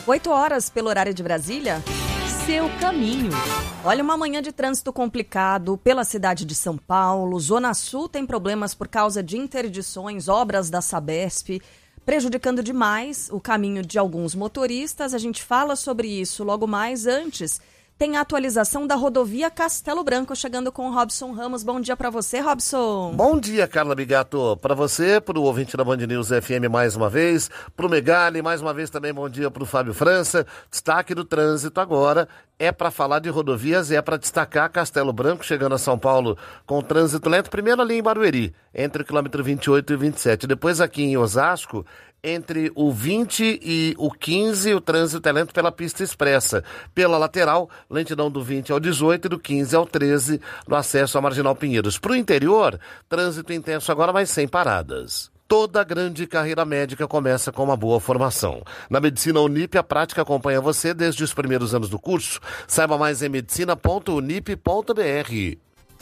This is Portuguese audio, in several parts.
8h pelo horário de Brasília. Seu caminho. Olha, uma manhã de trânsito complicado pela cidade de São Paulo. Zona Sul tem problemas por causa de interdições, obras da Sabesp, prejudicando demais o caminho de alguns motoristas. A gente fala sobre isso logo mais. Antes, tem a atualização da rodovia Castelo Branco, chegando com o Robson Ramos. Bom dia para você, Robson. Bom dia, Carla Bigato. Para você, para o ouvinte da Band News FM mais uma vez, para o Megali, mais uma vez também bom dia para o Fábio França. Destaque do trânsito agora é para falar de rodovias e é para destacar Castelo Branco, chegando a São Paulo com trânsito lento. Primeiro ali em Barueri, entre o quilômetro 28 e 27. Depois aqui em Osasco, entre o 20 e o 15, o trânsito é lento pela pista expressa. Pela lateral, lentidão do 20 ao 18 e do 15 ao 13 no acesso à Marginal Pinheiros. Para o interior, trânsito intenso agora, mas sem paradas. Toda grande carreira médica começa com uma boa formação. Na Medicina Unip, a prática acompanha você desde os primeiros anos do curso. Saiba mais em medicina.unip.br.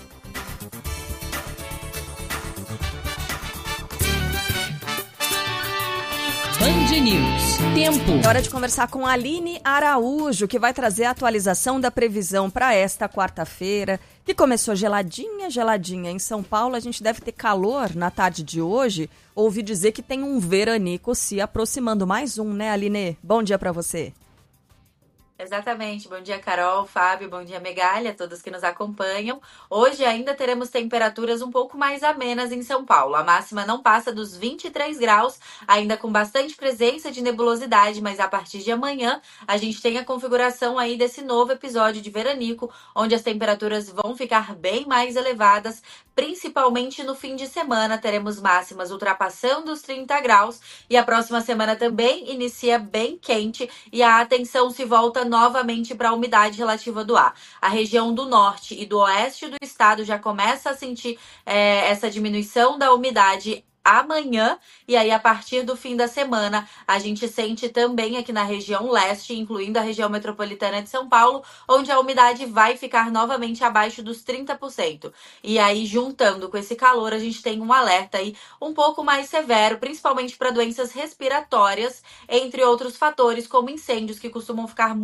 Band News. Tempo. É hora de conversar com a Aline Araújo, que vai trazer a atualização da previsão para esta quarta-feira, que começou geladinha em São Paulo. A gente deve ter calor na tarde de hoje. Ouvi dizer que tem um veranico se aproximando. Mais um, né, Aline? Bom dia para você. Exatamente. Bom dia, Carol, Fábio, bom dia, Megali, a todos que nos acompanham. Hoje ainda teremos temperaturas um pouco mais amenas em São Paulo. A máxima não passa dos 23 graus, ainda com bastante presença de nebulosidade, mas a partir de amanhã a gente tem a configuração aí desse novo episódio de veranico, onde as temperaturas vão ficar bem mais elevadas, principalmente no fim de semana. Teremos máximas ultrapassando os 30 graus e a próxima semana também inicia bem quente e a atenção se volta novamente para a umidade relativa do ar. A região do norte e do oeste do estado já começa a sentir essa diminuição da umidade amanhã, e aí a partir do fim da semana a gente sente também aqui na região leste, incluindo a região metropolitana de São Paulo, onde a umidade vai ficar novamente abaixo dos 30%. E aí, juntando com esse calor, a gente tem um alerta aí um pouco mais severo, principalmente para doenças respiratórias, entre outros fatores, como incêndios que costumam ficar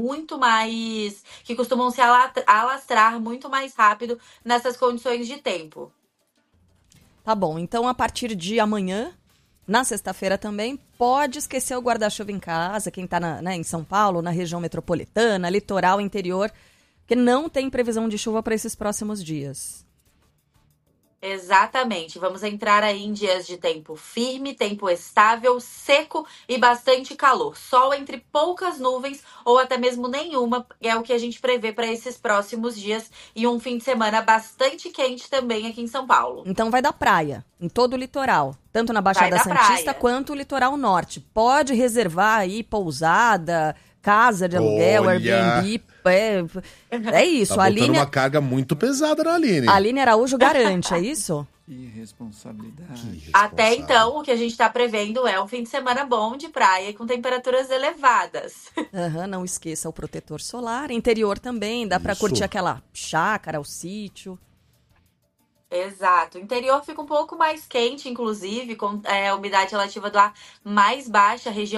que costumam se alastrar muito mais rápido nessas condições de tempo. Tá bom, então a partir de amanhã, na sexta-feira também, pode esquecer o guarda-chuva em casa, quem está em São Paulo, na região metropolitana, litoral, interior, que não tem previsão de chuva para esses próximos dias. Exatamente, vamos entrar aí em dias de tempo firme, tempo estável, seco e bastante calor. Sol entre poucas nuvens ou até mesmo nenhuma é o que a gente prevê para esses próximos dias e um fim de semana bastante quente também aqui em São Paulo. Então vai dar praia em todo o litoral, tanto na Baixada Santista quanto o litoral norte. Pode reservar aí pousada, casa de aluguel, Airbnb. É isso. Tá a botando uma carga muito pesada na Aline. A Aline Araújo garante, é isso? Irresponsabilidade. Até então, o que a gente está prevendo é um fim de semana bom de praia com temperaturas elevadas. Não esqueça o protetor solar. Interior também, dá para curtir aquela chácara, o sítio. Exato. O interior fica um pouco mais quente, inclusive, com a umidade relativa do ar mais baixa, a região